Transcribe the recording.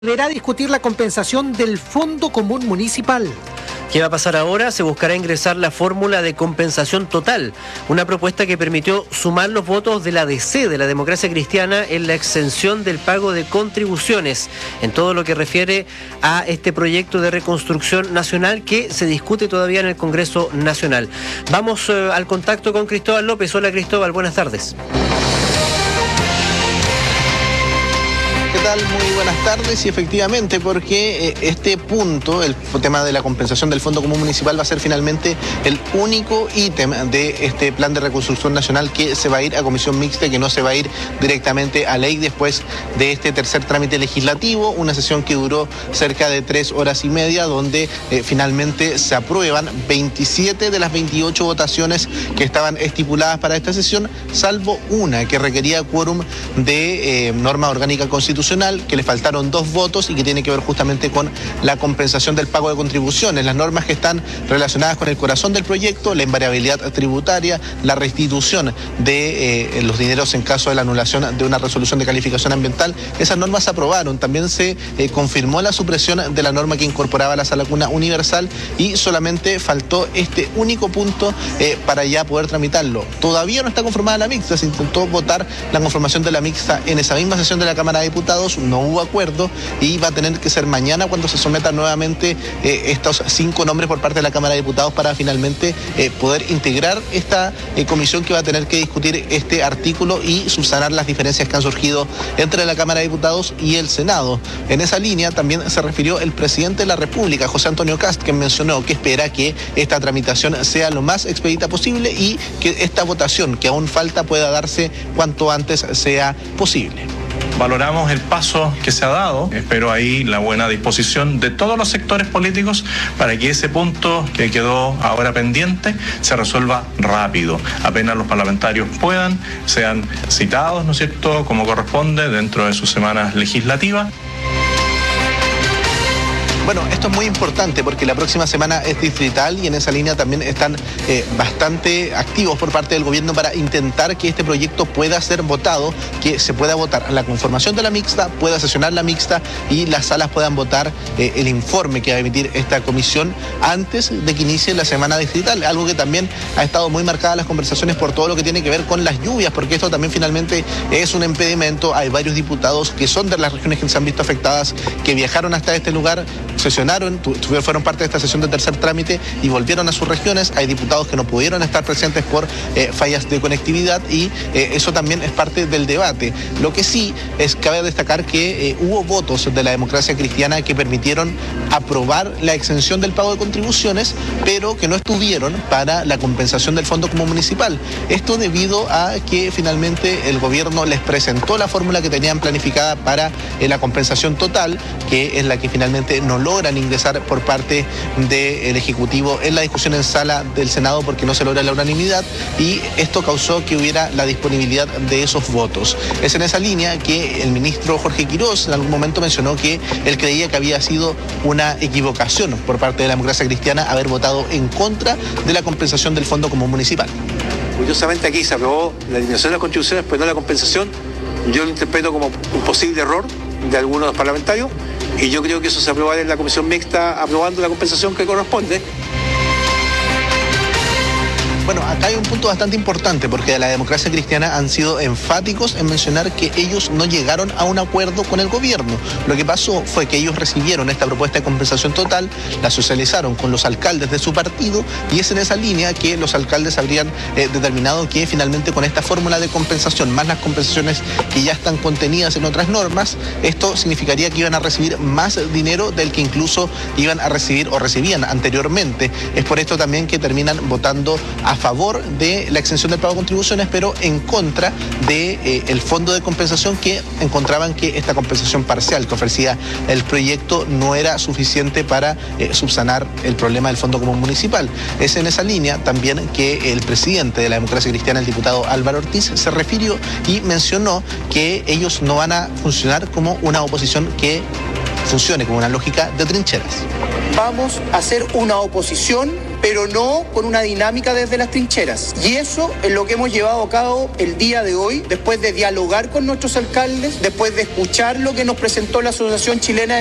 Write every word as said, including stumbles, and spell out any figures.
Deberá discutir la compensación del Fondo Común Municipal. ¿Qué va a pasar ahora? Se buscará ingresar la fórmula de compensación total, una propuesta que permitió sumar los votos de la D C, de la Democracia Cristiana, en la exención del pago de contribuciones, en todo lo que refiere a este proyecto de reconstrucción nacional que se discute todavía en el Congreso Nacional. Vamos eh, al contacto con Cristóbal López. Hola Cristóbal, buenas tardes. ¿Qué tal? Muy buenas tardes. Y efectivamente, porque eh, este punto, el tema de la compensación del Fondo Común Municipal, va a ser finalmente el único ítem de este plan de reconstrucción nacional que se va a ir a comisión mixta, que no se va a ir directamente a ley después de este tercer trámite legislativo, una sesión que duró cerca de tres horas y media, donde eh, finalmente se aprueban veintisiete de las veintiocho votaciones que estaban estipuladas para esta sesión, salvo una que requería quórum de eh, norma orgánica constitucional, que le faltaron dos votos y que tiene que ver justamente con la compensación del pago de contribuciones, las normas que están relacionadas con el corazón del proyecto, la invariabilidad tributaria, la restitución de eh, los dineros en caso de la anulación de una resolución de calificación ambiental. Esas normas se aprobaron. También se eh, confirmó la supresión de la norma que incorporaba la sala cuna universal y solamente faltó este único punto eh, para ya poder tramitarlo. Todavía no está conformada la mixta, se intentó votar la conformación de la mixta en esa misma sesión de la Cámara de Diputados, no hubo acuerdo y va a tener que ser mañana cuando se sometan nuevamente eh, estos cinco nombres por parte de la Cámara de Diputados para finalmente eh, poder integrar esta eh, comisión que va a tener que discutir este artículo y subsanar las diferencias que han surgido entre la Cámara de Diputados y el Senado. En esa línea también se refirió el presidente de la República, José Antonio Kast, que mencionó que espera que esta tramitación sea lo más expedita posible y que esta votación que aún falta pueda darse cuanto antes sea posible. Valoramos el paso que se ha dado, espero ahí la buena disposición de todos los sectores políticos para que ese punto que quedó ahora pendiente se resuelva rápido. Apenas los parlamentarios puedan, sean citados, ¿no es cierto?, como corresponde dentro de sus semanas legislativas. Bueno, esto es muy importante porque la próxima semana es distrital y en esa línea también están eh, bastante activos por parte del gobierno para intentar que este proyecto pueda ser votado, que se pueda votar la conformación de la mixta, pueda sesionar la mixta y las salas puedan votar eh, el informe que va a emitir esta comisión antes de que inicie la semana distrital, algo que también ha estado muy marcada en las conversaciones por todo lo que tiene que ver con las lluvias, porque esto también finalmente es un impedimento. Hay varios diputados que son de las regiones que se han visto afectadas, que viajaron hasta este lugar, sesionaron, fueron parte de esta sesión de tercer trámite y volvieron a sus regiones. Hay diputados que no pudieron estar presentes por eh, fallas de conectividad y eh, eso también es parte del debate. Lo que sí es cabe destacar que eh, hubo votos de la Democracia Cristiana que permitieron aprobar la exención del pago de contribuciones, pero que no estuvieron para la compensación del Fondo Común Municipal. Esto debido a que finalmente el gobierno les presentó la fórmula que tenían planificada para eh, la compensación total, que es la que finalmente no logran ingresar por parte del Ejecutivo en la discusión en sala del Senado porque no se logra la unanimidad y esto causó que hubiera la disponibilidad de esos votos. Es en esa línea que el ministro Jorge Quirós en algún momento mencionó que él creía que había sido una equivocación por parte de la Democracia Cristiana haber votado en contra de la compensación del Fondo Común Municipal. Curiosamente aquí se aprobó la eliminación de las contribuciones, pero no la compensación. Yo lo interpreto como un posible error de algunos de los parlamentarios y yo creo que eso se aprobará en la comisión mixta aprobando la compensación que corresponde. Bueno, acá hay un punto bastante importante porque de la Democracia Cristiana han sido enfáticos en mencionar que ellos no llegaron a un acuerdo con el gobierno. Lo que pasó fue que ellos recibieron esta propuesta de compensación total, la socializaron con los alcaldes de su partido y es en esa línea que los alcaldes habrían eh, determinado que finalmente con esta fórmula de compensación, más las compensaciones que ya están contenidas en otras normas, esto significaría que iban a recibir más dinero del que incluso iban a recibir o recibían anteriormente. Es por esto también que terminan votando a favor de la exención del pago de contribuciones, pero en contra de eh, el fondo de compensación, que encontraban que esta compensación parcial que ofrecía el proyecto no era suficiente para eh, subsanar el problema del Fondo Común Municipal. Es en esa línea también que el presidente de la Democracia Cristiana, el diputado Álvaro Ortiz, se refirió y mencionó que ellos no van a funcionar como una oposición que funcione como una lógica de trincheras. Vamos a hacer una oposición pero no con una dinámica desde las trincheras. Y eso es lo que hemos llevado a cabo el día de hoy, después de dialogar con nuestros alcaldes, después de escuchar lo que nos presentó la Asociación Chilena